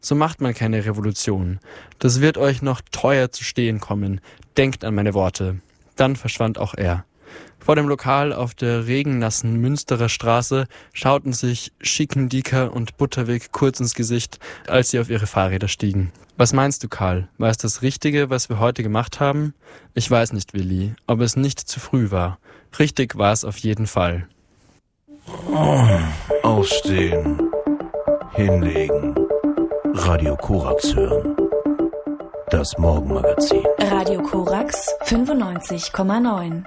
So macht man keine Revolution. Das wird euch noch teuer zu stehen kommen. Denkt an meine Worte. Dann verschwand auch er. Vor dem Lokal auf der regennassen Münsterer Straße schauten sich Schickendiker und Butterwig kurz ins Gesicht, als sie auf ihre Fahrräder stiegen. Was meinst du, Karl? War es das Richtige, was wir heute gemacht haben? Ich weiß nicht, Willi, ob es nicht zu früh war. Richtig war es auf jeden Fall. Aufstehen. Hinlegen. Radio Korax hören. Das Morgenmagazin. Radio Korax 95,9.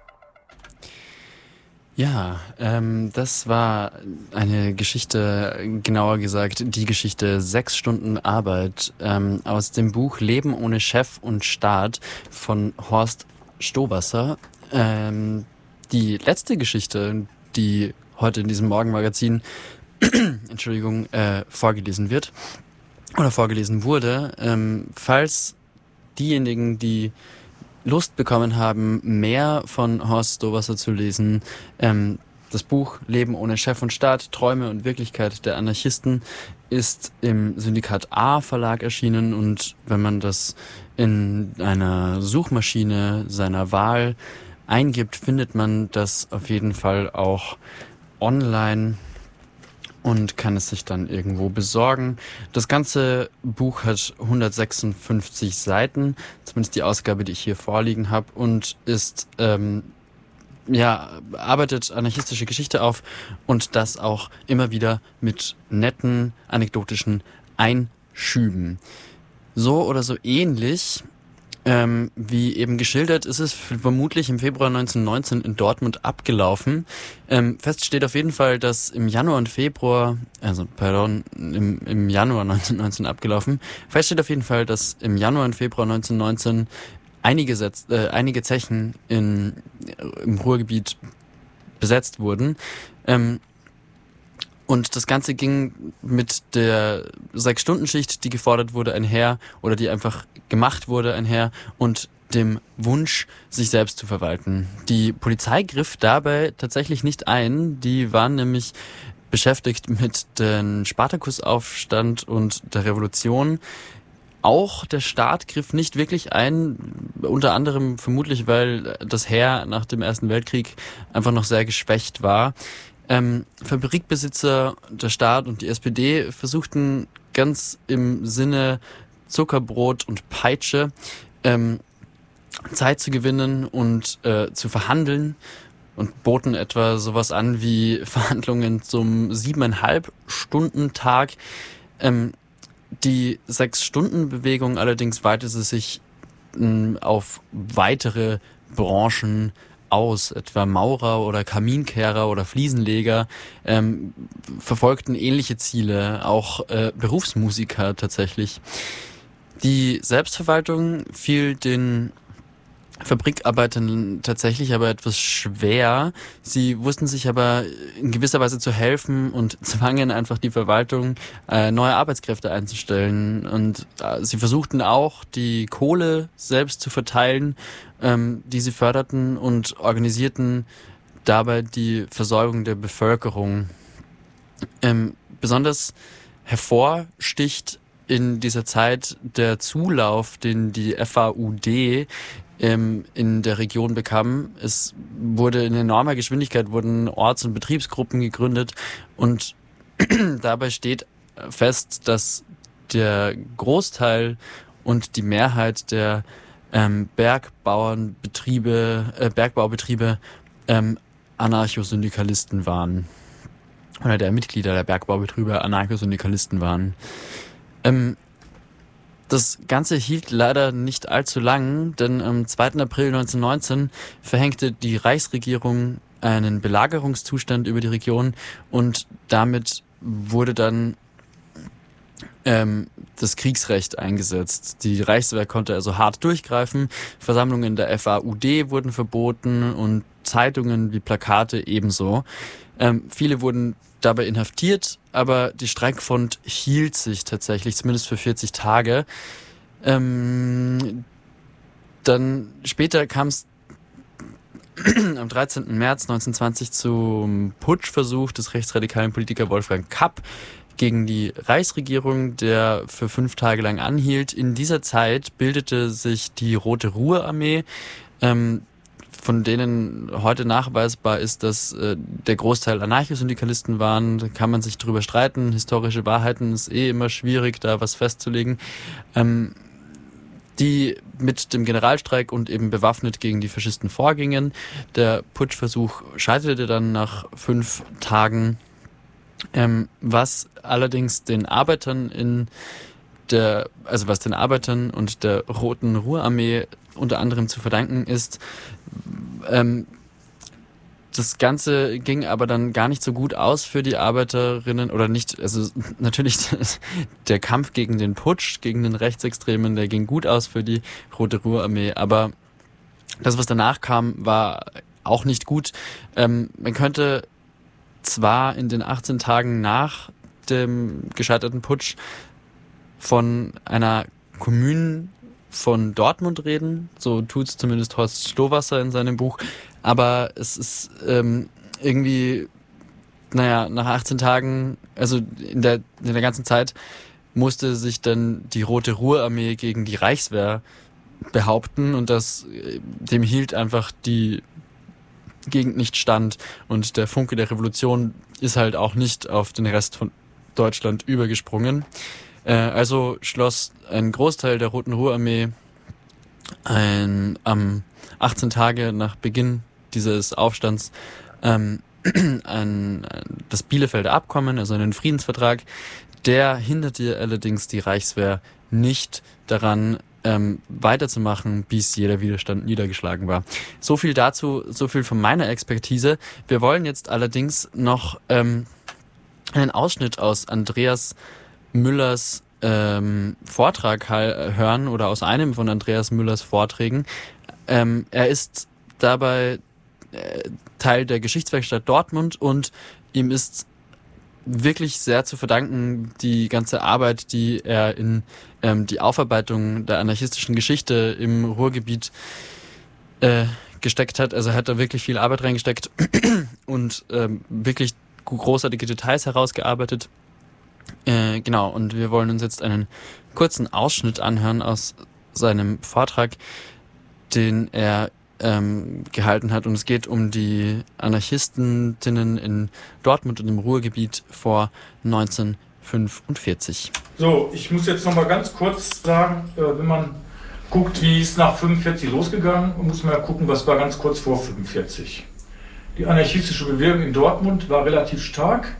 Ja, das war eine Geschichte, genauer gesagt die Geschichte 6 Stunden Arbeit aus dem Buch Leben ohne Chef und Staat von Horst Stowasser. Die letzte Geschichte, die heute in diesem Morgenmagazin vorgelesen wird oder vorgelesen wurde, falls diejenigen, die Lust bekommen haben, mehr von Horst Stowasser zu lesen, das Buch Leben ohne Chef und Staat, Träume und Wirklichkeit der Anarchisten ist im Syndikat A Verlag erschienen, und wenn man das in einer Suchmaschine seiner Wahl eingibt, findet man das auf jeden Fall auch online und kann es sich dann irgendwo besorgen. Das ganze Buch hat 156 Seiten, zumindest die Ausgabe, die ich hier vorliegen habe, und ist arbeitet anarchistische Geschichte auf, und das auch immer wieder mit netten anekdotischen Einschüben. So oder so ähnlich wie eben geschildert, ist es vermutlich im Februar 1919 in Dortmund abgelaufen. Fest steht auf jeden Fall, dass im Januar 1919 abgelaufen. Fest steht auf jeden Fall, dass im Januar und Februar 1919 einige Zechen im Ruhrgebiet besetzt wurden. Und das Ganze ging mit der 6-Stunden-Schicht, die gefordert wurde, einher, oder die einfach gemacht wurde, einher, und dem Wunsch, sich selbst zu verwalten. Die Polizei griff dabei tatsächlich nicht ein. Die waren nämlich beschäftigt mit dem Spartakusaufstand und der Revolution. Auch der Staat griff nicht wirklich ein, unter anderem vermutlich, weil das Heer nach dem Ersten Weltkrieg einfach noch sehr geschwächt war. Fabrikbesitzer, der Staat und die SPD versuchten ganz im Sinne Zuckerbrot und Peitsche Zeit zu gewinnen und zu verhandeln, und boten etwa sowas an wie Verhandlungen zum 7,5-Stunden-Tag. Die 6-Stunden-Bewegung allerdings weitete sich auf weitere Branchen aus, etwa Maurer oder Kaminkehrer oder Fliesenleger verfolgten ähnliche Ziele, auch Berufsmusiker tatsächlich. Die Selbstverwaltung fiel den Fabrikarbeitern tatsächlich aber etwas schwer. Sie wussten sich aber in gewisser Weise zu helfen und zwangen einfach die Verwaltung, neue Arbeitskräfte einzustellen. Und sie versuchten auch, die Kohle selbst zu verteilen, die sie förderten, und organisierten dabei die Versorgung der Bevölkerung. Besonders hervorsticht in dieser Zeit der Zulauf, den die FAUD in der Region bekam. Es wurde in enormer Geschwindigkeit, wurden Orts- und Betriebsgruppen gegründet, und dabei steht fest, dass der Großteil und die Mehrheit der Bergbaubetriebe Anarchosyndikalisten waren. Oder der Mitglieder der Bergbaubetriebe Anarchosyndikalisten waren. Das Ganze hielt leider nicht allzu lang, denn am 2. April 1919 verhängte die Reichsregierung einen Belagerungszustand über die Region, und damit wurde dann das Kriegsrecht eingesetzt. Die Reichswehr konnte also hart durchgreifen, Versammlungen der FAUD wurden verboten und Zeitungen wie Plakate ebenso. Viele wurden dabei inhaftiert, aber die Streikfront hielt sich tatsächlich, zumindest für 40 Tage. Dann später kam es am 13. März 1920 zum Putschversuch des rechtsradikalen Politikers Wolfgang Kapp gegen die Reichsregierung, der für 5 Tage lang anhielt. In dieser Zeit bildete sich die Rote Ruhrarmee, von denen heute nachweisbar ist, dass der Großteil Anarchosyndikalisten waren. Da kann man sich drüber streiten. Historische Wahrheiten ist immer schwierig, da was festzulegen. Die mit dem Generalstreik und eben bewaffnet gegen die Faschisten vorgingen. Der Putschversuch scheiterte dann nach 5 Tagen, was allerdings den Arbeitern was den Arbeitern und der Roten Ruhrarmee unter anderem zu verdanken ist. Das Ganze ging aber dann gar nicht so gut aus für die Arbeiterinnen oder nicht, also natürlich der Kampf gegen den Putsch, gegen den Rechtsextremen, der ging gut aus für die Rote Ruhrarmee, aber das, was danach kam, war auch nicht gut. Man könnte zwar in den 18 Tagen nach dem gescheiterten Putsch von einer Kommune von Dortmund reden, so tut's zumindest Horst Stowasser in seinem Buch, aber es ist irgendwie, nach 18 Tagen, also in der ganzen Zeit musste sich dann die Rote Ruhrarmee gegen die Reichswehr behaupten und dem hielt einfach die Gegend nicht stand und der Funke der Revolution ist halt auch nicht auf den Rest von Deutschland übergesprungen. Also schloss ein Großteil der Roten Ruhrarmee am 18 Tage nach Beginn dieses Aufstands das Bielefelder Abkommen, also einen Friedensvertrag. Der hinderte allerdings die Reichswehr nicht daran, weiterzumachen, bis jeder Widerstand niedergeschlagen war. So viel dazu, so viel von meiner Expertise. Wir wollen jetzt allerdings noch einen Ausschnitt aus Andreas Müllers Vortrag hören oder aus einem von Andreas Müllers Vorträgen. Er ist dabei Teil der Geschichtswerkstatt Dortmund und ihm ist wirklich sehr zu verdanken die ganze Arbeit, die er in die Aufarbeitung der anarchistischen Geschichte im Ruhrgebiet gesteckt hat. Also er hat da wirklich viel Arbeit reingesteckt und wirklich großartige Details herausgearbeitet. Genau, und wir wollen uns jetzt einen kurzen Ausschnitt anhören aus seinem Vortrag, den er gehalten hat. Und es geht um die Anarchistinnen in Dortmund und im Ruhrgebiet vor 1945. So, ich muss jetzt nochmal ganz kurz sagen, wenn man guckt, wie es nach 45 losgegangen ist, muss man ja gucken, was war ganz kurz vor 45. Die anarchistische Bewegung in Dortmund war relativ stark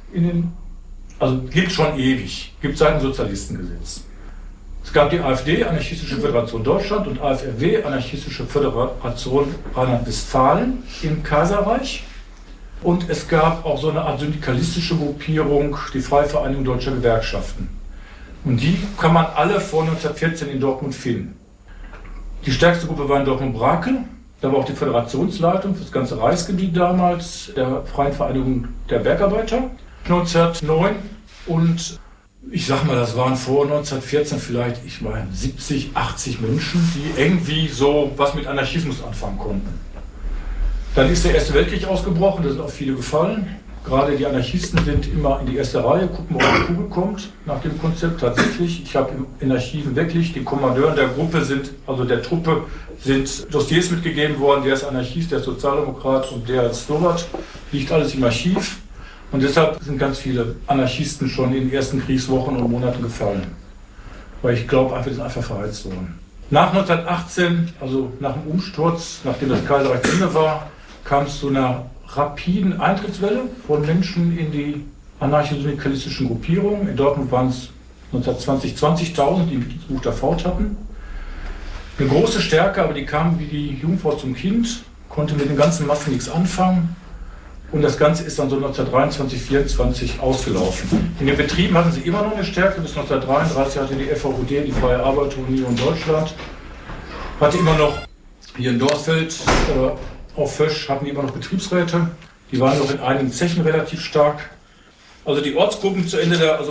gibt schon ewig, gibt seit dem Sozialistengesetz. Es gab die AfD, Anarchistische Föderation Deutschland, und AfRW, Anarchistische Föderation Rheinland-Westfalen im Kaiserreich. Und es gab auch so eine Art syndikalistische Gruppierung, die Freie Vereinigung Deutscher Gewerkschaften. Und die kann man alle vor 1914 in Dortmund finden. Die stärkste Gruppe war in Dortmund-Brakel. Da war auch die Föderationsleitung für das ganze Reichsgebiet damals, der Freien Vereinigung der Bergarbeiter. 1909 und ich sag mal, das waren vor 1914 vielleicht, 70, 80 Menschen, die irgendwie so was mit Anarchismus anfangen konnten. Dann ist der Erste Weltkrieg ausgebrochen, da sind auch viele gefallen. Gerade die Anarchisten sind immer in die erste Reihe, gucken, ob die Kugel kommt, nach dem Konzept tatsächlich. Ich habe im Archiven wirklich den Kommandeuren der Gruppe der Truppe sind Dossiers mitgegeben worden, der ist Anarchist, der ist Sozialdemokrat und der ist sowas. Liegt alles im Archiv. Und deshalb sind ganz viele Anarchisten schon in den ersten Kriegswochen und Monaten gefallen. Weil ich glaube, die sind einfach verheizt worden. Nach 1918, also nach dem Umsturz, nachdem das Kaiserreich zu Ende war, kam es zu einer rapiden Eintrittswelle von Menschen in die anarcho-syndikalistischen Gruppierungen. In Dortmund waren es 1920 20.000, die ein Mitgliedsbuch der Faut hatten. Eine große Stärke, aber die kamen wie die Jungfrau zum Kind, konnte mit den ganzen Massen nichts anfangen. Und das Ganze ist dann so 1923, 1924 ausgelaufen. In den Betrieben hatten sie immer noch eine Stärke. Bis 1933 hatte die FVUD, die Freie Arbeiterunion Deutschland, hatte immer noch hier in Dorsfeld, auf Fösch hatten die immer noch Betriebsräte. Die waren noch in einigen Zechen relativ stark. Also die Ortsgruppen zu Ende ca.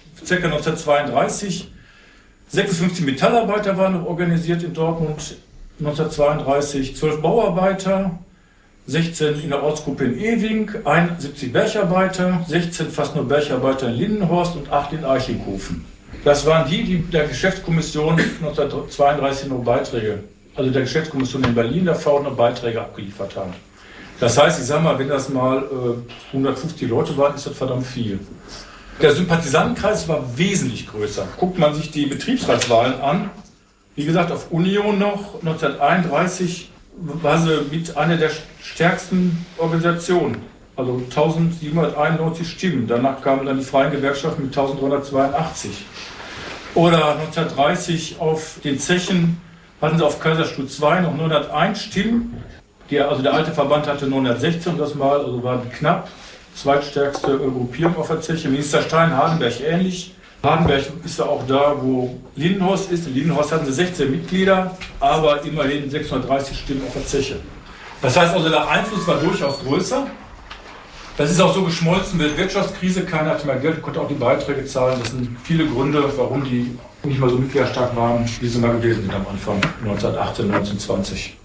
1932. 56 Metallarbeiter waren noch organisiert in Dortmund 1932, 12 Bauarbeiter, 16 in der Ortsgruppe in Ewing, 71 Bergarbeiter, 16 fast nur Bergarbeiter in Lindenhorst und 8 in Archinghofen. Das waren die der Geschäftskommission 1932 noch Beiträge, also der Geschäftskommission in Berlin, der VW noch Beiträge abgeliefert haben. Das heißt, ich sage mal, wenn das mal 150 Leute waren, ist das verdammt viel. Der Sympathisantenkreis war wesentlich größer. Guckt man sich die Betriebsratswahlen an, wie gesagt, auf Union noch, 1931 war sie mit einer der stärksten Organisationen, also 1791 Stimmen. Danach kamen dann die Freien Gewerkschaften mit 1382. Oder 1930 auf den Zechen hatten sie auf Kaiserstuhl II noch 901 Stimmen. Also der alte Verband hatte 916 das Mal, also war knapp. Zweitstärkste Gruppierung auf der Zeche. Minister Stein, Hardenberg ähnlich. Hardenberg ist ja auch da, wo Lindenhorst ist. In Lindenhorst hatten sie 16 Mitglieder, aber immerhin 630 Stimmen auf der Zeche. Das heißt also, der Einfluss war durchaus größer. Das ist auch so geschmolzen mit der Wirtschaftskrise. Keiner hatte mehr Geld, konnte auch die Beiträge zahlen. Das sind viele Gründe, warum die nicht mal so mitgliederstark waren, wie sie mal gewesen sind am Anfang, 1918, 1920.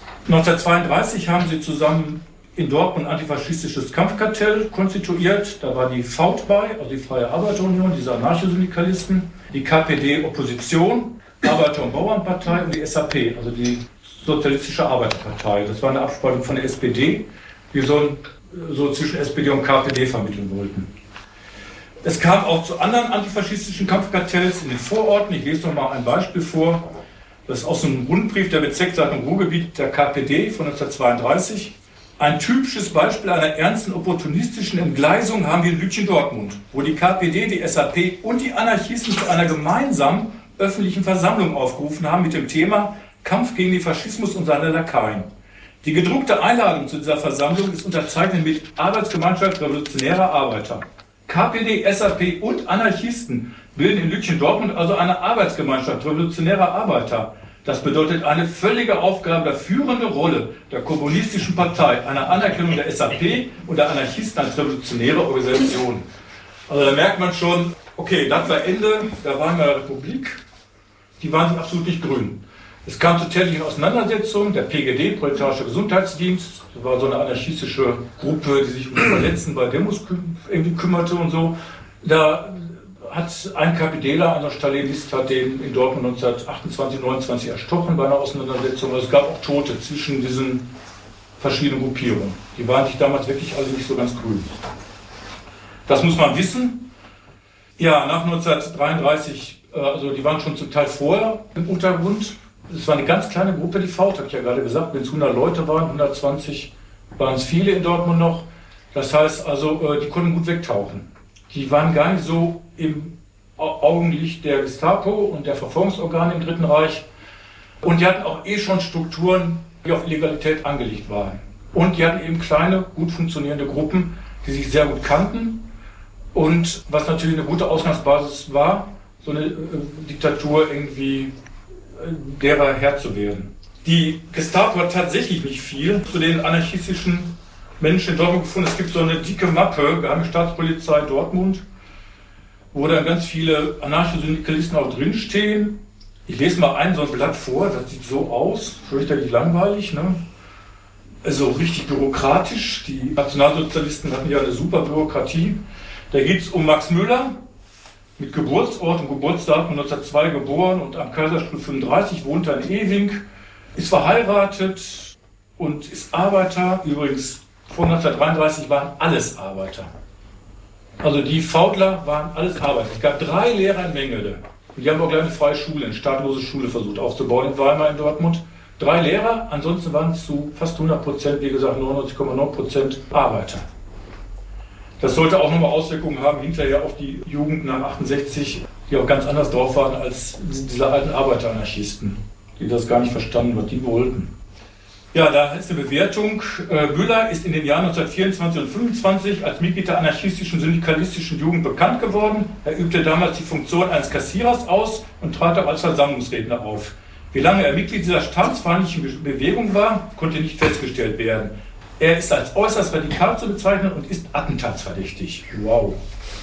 1932 haben sie zusammen in Dortmund ein antifaschistisches Kampfkartell konstituiert. Da war die VAUT bei, also die Freie Arbeiterunion, diese Anarchosyndikalisten, die KPD Opposition, Arbeiter- und Bauernpartei und die SAP, also die Sozialistische Arbeiterpartei. Das war eine Abspaltung von der SPD, die so zwischen SPD und KPD vermitteln wollten. Es kam auch zu anderen antifaschistischen Kampfkartells in den Vororten. Ich lese noch mal ein Beispiel vor. Das ist aus einem Rundbrief der Bezirksleitung Ruhrgebiet der KPD von 1932. Ein typisches Beispiel einer ernsten opportunistischen Entgleisung haben wir in Lütchen-Dortmund, wo die KPD, die SAP und die Anarchisten zu einer gemeinsamen öffentlichen Versammlung aufgerufen haben mit dem Thema Kampf gegen den Faschismus und seine Lakaien. Die gedruckte Einladung zu dieser Versammlung ist unterzeichnet mit Arbeitsgemeinschaft Revolutionärer Arbeiter. KPD, SAP und Anarchisten bilden in Lütchen-Dortmund also eine Arbeitsgemeinschaft Revolutionärer Arbeiter. Das bedeutet eine völlige Aufgabe der führenden Rolle der kommunistischen Partei, eine Anerkennung der SAP und der Anarchisten als revolutionäre Organisation. Also da merkt man schon, okay, das war Ende der Weimarer Republik, die waren sich absolut nicht grün. Es kam zu tätlichen Auseinandersetzungen, der PGD, Proletarischer Gesundheitsdienst, das war so eine anarchistische Gruppe, die sich um die Verletzten bei Demos irgendwie kümmerte und so. Da hat ein KPDler, ein Stalinist, hat den in Dortmund 1928, 1929 erstochen bei einer Auseinandersetzung. Also es gab auch Tote zwischen diesen verschiedenen Gruppierungen. Die waren sich damals wirklich alle nicht so ganz grün. Das muss man wissen. Ja, nach 1933, also die waren schon zum Teil vorher im Untergrund. Es war eine ganz kleine Gruppe, die VAUT, habe ich ja gerade gesagt. Wenn es 100 Leute waren, 120 waren es viele in Dortmund noch. Das heißt also, die konnten gut wegtauchen. Die waren gar nicht so im Augenlicht der Gestapo und der Verfolgungsorgane im Dritten Reich. Und die hatten auch schon Strukturen, die auf Illegalität angelegt waren. Und die hatten eben kleine, gut funktionierende Gruppen, die sich sehr gut kannten. Und was natürlich eine gute Ausgangsbasis war, so eine Diktatur irgendwie derer Herr zu werden. Die Gestapo hat tatsächlich nicht viel zu den anarchistischen Menschen in Dortmund gefunden. Es gibt so eine dicke Mappe, Geheime Staatspolizei Dortmund, wo dann ganz viele Anarchosyndikalisten auch drinstehen. Ich lese mal so ein Blatt vor, das sieht so aus, fürchterlich langweilig, ne? Also richtig bürokratisch. Die Nationalsozialisten hatten ja eine super Bürokratie. Da geht es um Max Müller, mit Geburtsort und Geburtsdatum 1902 geboren und am Kaiserstuhl 35, wohnt er in Ewing, ist verheiratet und ist Arbeiter. Übrigens, vor 1933 waren alles Arbeiter. Also die Faudler waren alles Arbeiter. Es gab 3 Lehrer in Mengele. Und die haben auch gleich eine freie Schule, eine staatlose Schule versucht aufzubauen in Weimar in Dortmund. 3 Lehrer, ansonsten waren es zu fast 100%, wie gesagt 99,9% Arbeiter. Das sollte auch nochmal Auswirkungen haben hinterher auf die Jugend nach 68, die auch ganz anders drauf waren als diese alten Arbeiteranarchisten, die das gar nicht verstanden, was die wollten. Ja, da ist eine Bewertung. Müller ist in den Jahren 1924 und 1925 als Mitglied der anarchistischen syndikalistischen Jugend bekannt geworden. Er übte damals die Funktion eines Kassierers aus und trat auch als Versammlungsredner auf. Wie lange er Mitglied dieser staatsfeindlichen Bewegung war, konnte nicht festgestellt werden. Er ist als äußerst radikal zu bezeichnen und ist attentatsverdächtig. Wow.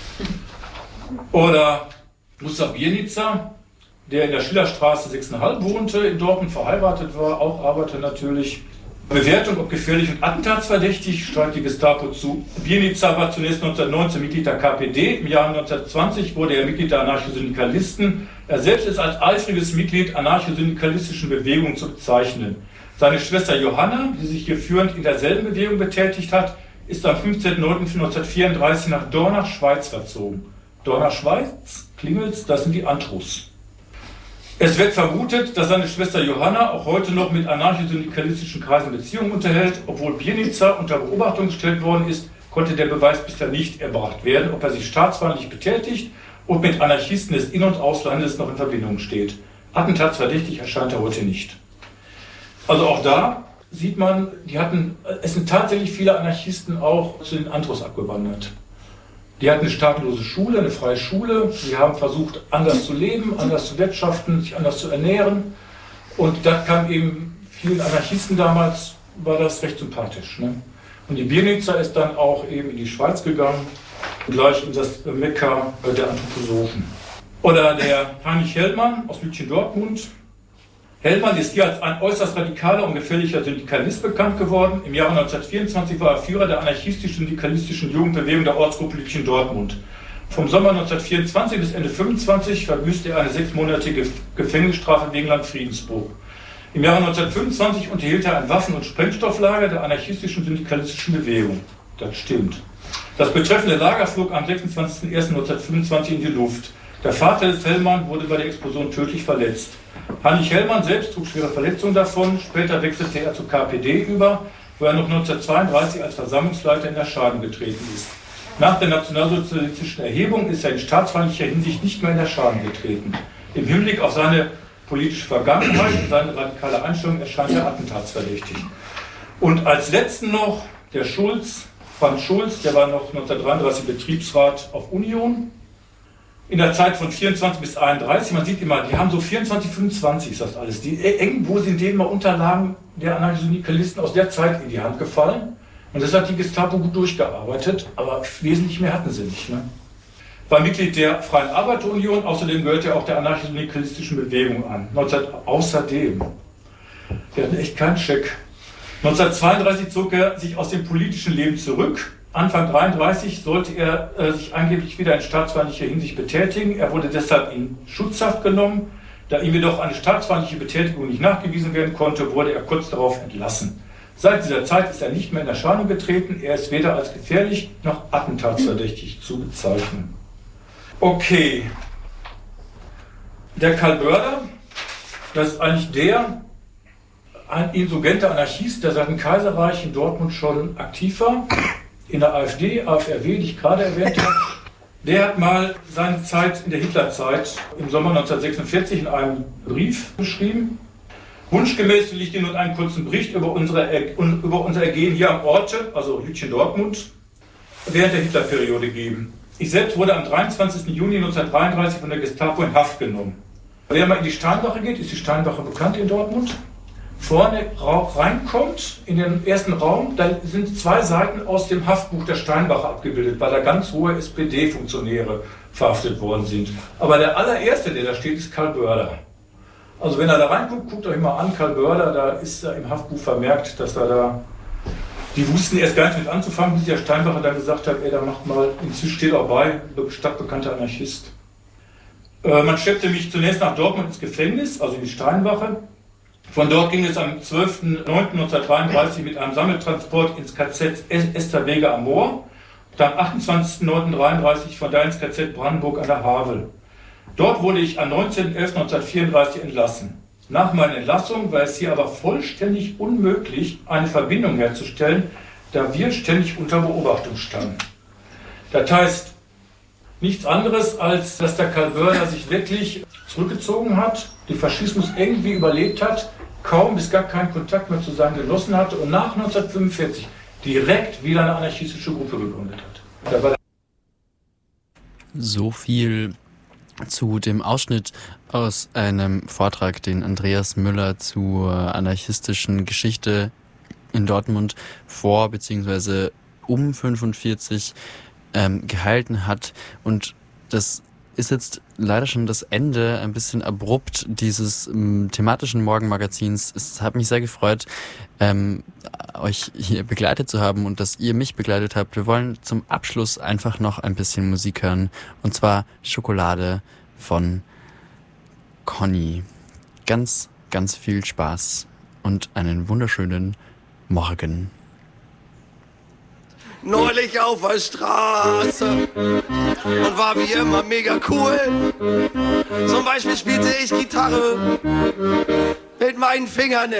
Oder Gustav Biernitzer, der in der Schillerstraße 6,5 wohnte, in Dortmund verheiratet war, auch Arbeiter natürlich, Bewertung, ob gefährlich und attentatsverdächtig, schreibt die Gestapo zu. Bienica war zunächst 1919 Mitglied der KPD. Im Jahr 1920 wurde er Mitglied der Anarchosyndikalisten. Er selbst ist als eifriges Mitglied anarchosyndikalistischen Bewegungen zu bezeichnen. Seine Schwester Johanna, die sich hier führend in derselben Bewegung betätigt hat, ist am 15.09.1934 nach Dornach, Schweiz verzogen. Dornach, Schweiz, Klingels, das sind die Antros. Es wird vermutet, dass seine Schwester Johanna auch heute noch mit anarchosyndikalistischen Kreisen Beziehungen unterhält. Obwohl Bienica unter Beobachtung gestellt worden ist, konnte der Beweis bisher nicht erbracht werden, ob er sich staatsfeindlich betätigt und mit Anarchisten des In- und Auslandes noch in Verbindung steht. Attentatsverdächtig erscheint er heute nicht. Also auch da sieht man, es sind tatsächlich viele Anarchisten auch zu den Antros abgewandert. Die hatten eine staatenlose Schule, eine freie Schule. Die haben versucht, anders zu leben, anders zu wirtschaften, sich anders zu ernähren. Und das kam eben vielen Anarchisten damals, war das recht sympathisch. Ne? Und die Bienica ist dann auch eben in die Schweiz gegangen, gleich in das Mekka der Anthroposophen. Oder der Heinrich Hellmann aus Lütchen-Dortmund. Hellmann ist hier als ein äußerst radikaler und gefährlicher Syndikalist bekannt geworden. Im Jahre 1924 war er Führer der anarchistisch-syndikalistischen Jugendbewegung der Ortsgruppe Lütchen-Dortmund. Vom Sommer 1924 bis Ende 1925 verbüßte er eine 6-monatige Gefängnisstrafe wegen Landfriedensbruch. Im Jahre 1925 unterhielt er ein Waffen- und Sprengstofflager der anarchistischen syndikalistischen Bewegung. Das stimmt. Das betreffende Lager flog am 26.01.1925 in die Luft. Der Vater des Hellmann wurde bei der Explosion tödlich verletzt. Heinrich Hellmann selbst trug schwere Verletzungen davon. Später wechselte er zur KPD über, wo er noch 1932 als Versammlungsleiter in Erscheinung getreten ist. Nach der nationalsozialistischen Erhebung ist er in staatsfeindlicher Hinsicht nicht mehr in Erscheinung getreten. Im Hinblick auf seine politische Vergangenheit und seine radikale Einstellung erscheint er attentatsverdächtig. Und als letzten noch der Franz Schulz, der war noch 1933 Betriebsrat auf Union. In der Zeit von 24 bis 31, man sieht immer, die haben so 24, 25 ist das alles. Irgendwo sind denen mal Unterlagen der Anarchosyndikalisten aus der Zeit in die Hand gefallen. Und das hat die Gestapo gut durchgearbeitet, aber wesentlich mehr hatten sie nicht. Ne? War Mitglied der Freien Arbeiterunion, außerdem gehört er auch der anarchosyndikalistischen Bewegung an. Außerdem, der hat echt keinen Scheck. 1932 zog er sich aus dem politischen Leben zurück. Anfang 1933 sollte er sich angeblich wieder in staatsfeindlicher Hinsicht betätigen. Er wurde deshalb in Schutzhaft genommen. Da ihm jedoch eine staatsfeindliche Betätigung nicht nachgewiesen werden konnte, wurde er kurz darauf entlassen. Seit dieser Zeit ist er nicht mehr in Erscheinung getreten. Er ist weder als gefährlich noch attentatsverdächtig zu bezeichnen. Okay. Der Karl Börder, das ist eigentlich ein insurgenter Anarchist, der seit dem Kaiserreich in Dortmund schon aktiv war. In der AfD, AfRW, die ich gerade erwähnt habe, der hat mal seine Zeit in der Hitlerzeit im Sommer 1946 in einem Brief geschrieben. Wunschgemäß will ich dir nun einen kurzen Bericht über unser Ergehen hier am Orte, also Lütchen-Dortmund, während der Hitlerperiode geben. Ich selbst wurde am 23. Juni 1933 von der Gestapo in Haft genommen. Wer mal in die Steinwache geht, ist die Steinwache bekannt in Dortmund, vorne reinkommt, in den ersten Raum, da sind 2 Seiten aus dem Haftbuch der Steinwache abgebildet, weil da ganz hohe SPD-Funktionäre verhaftet worden sind. Aber der allererste, der da steht, ist Karl Börder. Also wenn er da reinguckt, guckt euch mal an, Karl Börder, da ist er im Haftbuch vermerkt, dass er da... Die wussten erst gar nicht mit anzufangen, bis der Steinwache dann gesagt hat, da macht mal, inzwischen steht auch bei, stadtbekannter Anarchist. Man schleppte mich zunächst nach Dortmund ins Gefängnis, also in die Steinwache. Von dort ging es am 12.09.1933 mit einem Sammeltransport ins KZ Esterwege am Moor und am 28.09.1933 von da ins KZ Brandenburg an der Havel. Dort wurde ich am 19.11.1934 entlassen. Nach meiner Entlassung war es hier aber vollständig unmöglich, eine Verbindung herzustellen, da wir ständig unter Beobachtung standen. Das heißt nichts anderes, als dass der Karl Börder sich wirklich zurückgezogen hat, den Faschismus irgendwie überlebt hat, kaum bis gar keinen Kontakt mehr zu seinen Genossen hatte und nach 1945 direkt wieder eine anarchistische Gruppe gegründet hat. So viel zu dem Ausschnitt aus einem Vortrag, den Andreas Müller zur anarchistischen Geschichte in Dortmund vor bzw. um 1945 gehalten hat. Und das ist jetzt leider schon das Ende, ein bisschen abrupt dieses thematischen Morgenmagazins. Es hat mich sehr gefreut, euch hier begleitet zu haben und dass ihr mich begleitet habt. Wir wollen zum Abschluss einfach noch ein bisschen Musik hören, und zwar Schokolade von Conny. Ganz, ganz viel Spaß und einen wunderschönen Morgen. Neulich auf der Straße und war wie immer mega cool. Zum Beispiel spielte ich Gitarre mit meinen Fingern